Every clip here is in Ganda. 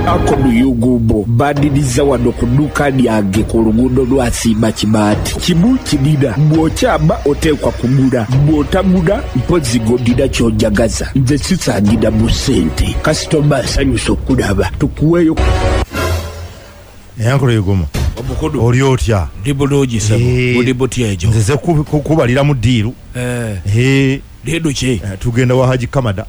Akodu Yugubo badiriza wano ku dduuka lyange ku luguudo lwa Simba Kibaati. Kimu kidira bw'okyamba oteekwa kugula, bw'otagula mpozi godira ky'ojagaza. Nze sisaanira mu ssente. Kasitoma asanyusa okulaba tukuweeyo. Yankolo Yegoma. Obukodo. Oli otya? Ndi bulungi sebo. Buli butya ejo. Nze kubalira mu ddiiru. Leero ki? Tugenda wa Haji Kamada.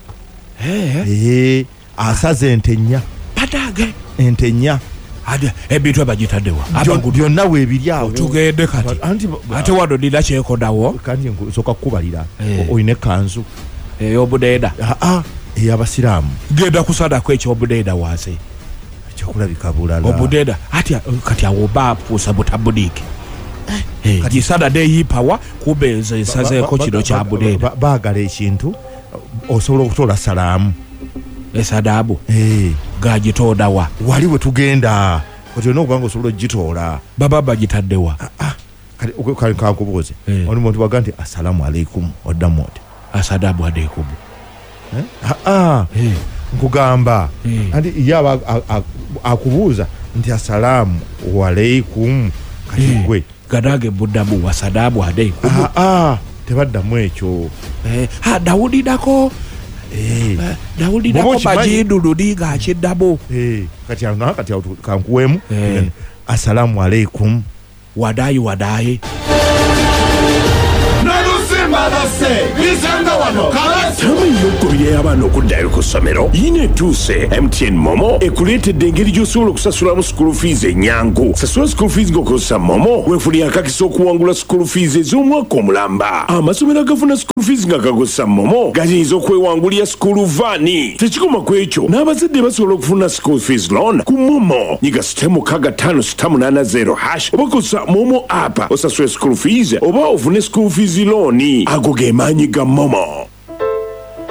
Asaze ente nnya. Patage. Ente nnya. Ebintu abagitaddewa. Byonna weebiri awo. Tugende kati. Ate wano nina kyekodawo. Kandi nsooka kukubalira. Oyina ekkanzu. Ey'obudeeda. Ey'abasiraamu. Genda kusadako eky'obudeeda wansi. Ekyokulabika bulala. Obudeeda. Kati awo baapuusa butabudiki. Gisada neeyipawa kumbe nze nsazeeko kino kya budeeda. Baagala ekintu osobola okutoola salaamu. Esadaabu. Gagitonda wa? Wali we tugenda. Kati olina okuba nga osobola ogitoola. Baba bagitaddewa. Kale kankubuuze. Oli muntu baga nti assalaamu alaikum oddamu oti. Asadaabu alaikum. Nkugamba. Anti ye aba akubuuza nti assalaamu alaikum kati gwe. Ganage buddamu wasadaabu alaikum. Tebaddamu ekyo. Dawulirako. Dawulirako majindu nga akiddamu. Kati kankuweemu. Assalaamu alaikum. Wadaayi. Tamanyi y'okubiri y'abaana okuddayo ku ssomero yina etuuse. MTN Momo ekuleetedde engeri gy'osobola okusasulamu school fees ennyangu. Sasula school fees ng'okozesa Momo weefulira akakisa okuwangula school fees ez'omwaka omulamba. Amasomero agafuna school fees nga gakozesa Momo gayinza okwewangulira school vaani. Tekikoma ku ekyo n'abazadde basobola okufuna school fees loan ku Momo. Nyiga *55880# oba kozesa Momo app osasule school fees oba ofune school fees loan. Ago ge maanyi ga Momo.